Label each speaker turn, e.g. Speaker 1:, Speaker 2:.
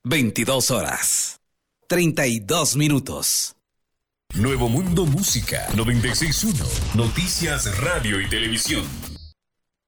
Speaker 1: 22 horas, 32 minutos.
Speaker 2: Nuevo Mundo Música 96.1. Noticias, radio y televisión.